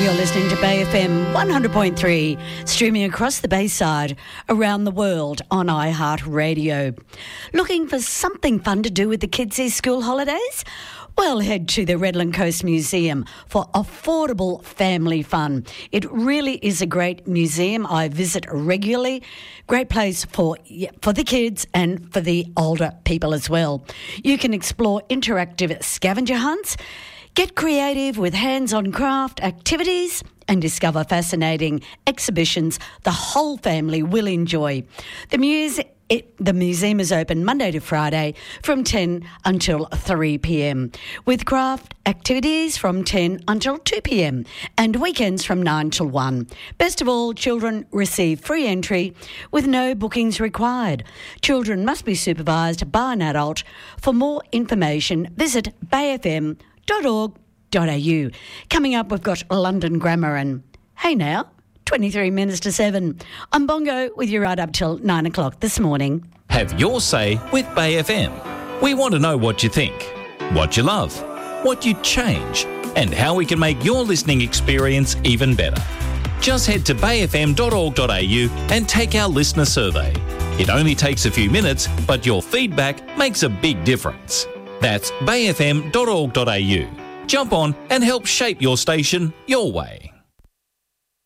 You're listening to Bay FM 100.3, streaming across the Bayside, around the world on iHeartRadio. Looking for something fun to do with the kids these school holidays? Well, head to the Redland Coast Museum for affordable family fun. It really is a great museum. I visit regularly. Great place for the kids and for the older people as well. You can explore interactive scavenger hunts, get creative with hands-on craft activities and discover fascinating exhibitions the whole family will enjoy. The museum is open Monday to Friday from 10 until 3 p.m, with craft activities from 10 until 2 p.m, and weekends from 9 till 1. Best of all, children receive free entry with no bookings required. Children must be supervised by an adult. For more information, visit bayfm.org.au. Coming up, we've got London Grammar and Hey Now, 23 minutes to 7. I'm Bongo with you right up till 9 o'clock this morning. Have your say with Bay FM. We want to know what you think, what you love, what you'd change, and how we can make your listening experience even better. Just head to bayfm.org.au and take our listener survey. It only takes a few minutes, but your feedback makes a big difference. That's bayfm.org.au. Jump on and help shape your station your way.